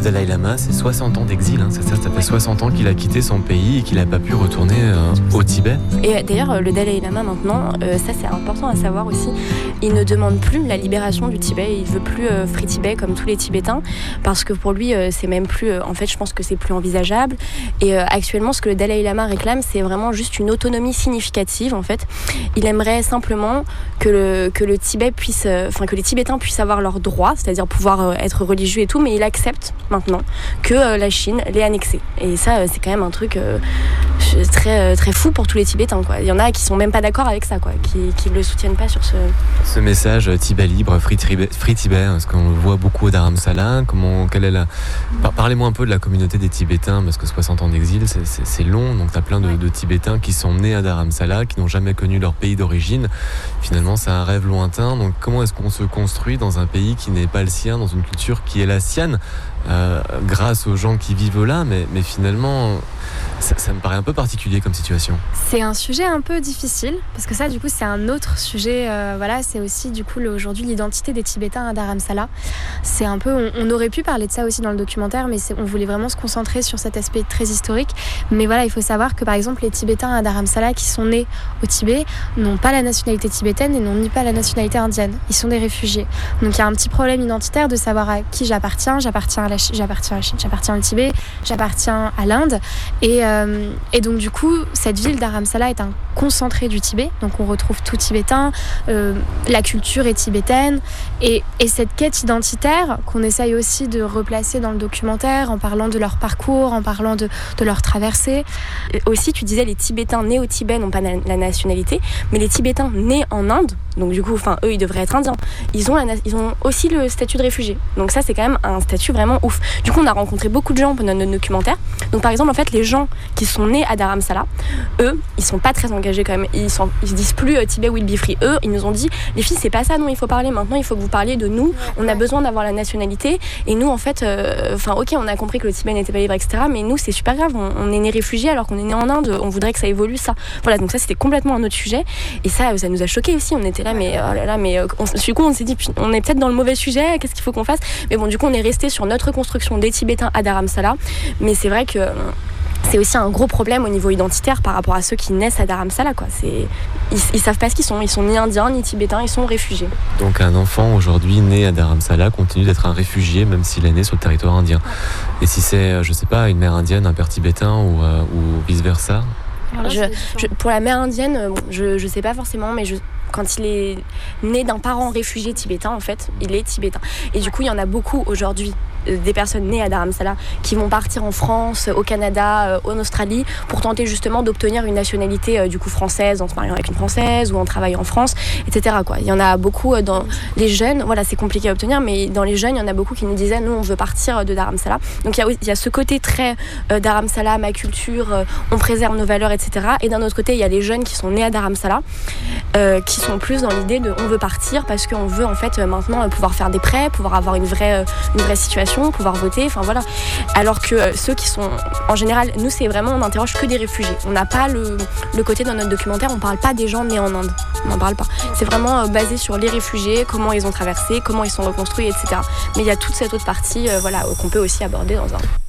Dalai Lama, c'est 60 ans d'exil, hein, ça fait 60 ans qu'il a quitté son pays et qu'il n'a pas pu retourner au Tibet. Et d'ailleurs, le Dalai Lama maintenant, ça c'est important à savoir aussi, il ne demande plus la libération du Tibet, il veut plus Free Tibet comme tous les Tibétains, parce que pour lui, c'est même plus, en fait je pense que c'est plus envisageable. Et actuellement, ce que le Dalai Lama réclame, c'est vraiment juste une autonomie significative en fait. Il aimerait simplement que le Tibet puisse, que les Tibétains puissent avoir leurs droits, c'est-à-dire pouvoir être religieux et tout, mais il accepte maintenant que la Chine l'ait annexé. Et ça, c'est quand même un truc très, très fou pour tous les Tibétains, quoi. Il y en a qui sont même pas d'accord avec ça, quoi, qui le soutiennent pas sur ce message Tibet libre, Free Tibet, parce qu'on le voit beaucoup au Dharamsala. Parlez-moi un peu de la communauté des Tibétains, parce que 60 ans d'exil, c'est long, donc tu as plein de Tibétains qui sont nés à Dharamsala, qui n'ont jamais connu leur pays d'origine. Finalement, c'est un rêve lointain. Donc comment est-ce qu'on se construit dans un pays qui n'est pas le sien, dans une culture qui est la sienne, grâce aux gens qui vivent là, mais finalement, ça me paraît un peu particulier comme situation. C'est un sujet un peu difficile, parce que ça, du coup, c'est un autre sujet. C'est aussi, du coup, aujourd'hui, l'identité des Tibétains à Dharamsala. C'est un peu, on aurait pu parler de ça aussi dans le documentaire, mais on voulait vraiment se concentrer sur cet aspect très historique. Mais voilà, il faut savoir que, par exemple, les Tibétains à Dharamsala qui sont nés au Tibet n'ont pas la nationalité tibétaine et n'ont ni pas la nationalité indienne. Ils sont des réfugiés. Donc, il y a un petit problème identitaire de savoir à qui j'appartiens. J'appartiens à la Chine, j'appartiens au Tibet, j'appartiens à l'Inde. Et donc du coup, cette ville Dharamsala est un concentré du Tibet, donc on retrouve tout tibétain, la culture est tibétaine, et cette quête identitaire qu'on essaye aussi de replacer dans le documentaire en parlant de leur parcours, en parlant de leur traversée. Aussi, tu disais les Tibétains nés au Tibet n'ont pas la nationalité, mais les Tibétains nés en Inde, donc du coup, eux ils devraient être indiens, ils ont aussi le statut de réfugié, donc ça c'est quand même un statut vraiment ouf. Du coup on a rencontré beaucoup de gens pendant notre documentaire. Donc par exemple en fait les gens qui sont nés à Dharamsala, eux ils sont pas très engagés quand même, ils se disent plus Tibet will be free. Eux ils nous ont dit les filles c'est pas ça dont il faut parler maintenant, il faut que vous parliez de nous, on a besoin d'avoir la nationalité et nous en fait ok on a compris que le Tibet n'était pas libre etc, mais nous c'est super grave, on est nés réfugiés alors qu'on est nés en Inde, on voudrait que ça évolue ça. Voilà, donc ça c'était complètement un autre sujet et ça nous a choqués aussi, on était là mais oh là là, mais du coup on s'est dit on est peut-être dans le mauvais sujet, qu'est-ce qu'il faut qu'on fasse, mais bon du coup on est resté sur notre construction des Tibétains à Dharamsala, mais c'est vrai que c'est aussi un gros problème au niveau identitaire par rapport à ceux qui naissent à Dharamsala, quoi. Ils savent pas ce qu'ils sont ni indiens ni tibétains, ils sont réfugiés. Donc un enfant aujourd'hui né à Dharamsala continue d'être un réfugié même s'il est né sur le territoire indien. Et si c'est, je sais pas, une mère indienne, un père tibétain ou vice versa. Pour la mère indienne, je sais pas forcément, mais quand il est né d'un parent réfugié tibétain, en fait, il est tibétain. Et du coup, il y en a beaucoup aujourd'hui, des personnes nées à Dharamsala, qui vont partir en France, au Canada, en Australie, pour tenter justement d'obtenir une nationalité du coup française, en se mariant avec une Française ou en travaillant en France, etc., quoi. Il y en a beaucoup dans les jeunes, voilà, c'est compliqué à obtenir, mais dans les jeunes, il y en a beaucoup qui nous disaient, nous, on veut partir de Dharamsala. Donc il y a ce côté très Dharamsala, ma culture, on préserve nos valeurs, etc. Et d'un autre côté, il y a les jeunes qui sont nés à Dharamsala, qui sont plus dans l'idée de on veut partir parce qu'on veut en fait maintenant pouvoir faire des prêts, pouvoir avoir une vraie situation, pouvoir voter, enfin voilà. Alors que ceux qui sont en général, nous c'est vraiment, on n'interroge que des réfugiés. On n'a pas le côté dans notre documentaire, on parle pas des gens nés en Inde, on n'en parle pas. C'est vraiment basé sur les réfugiés, comment ils ont traversé, comment ils sont reconstruits, etc. Mais il y a toute cette autre partie qu'on peut aussi aborder dans un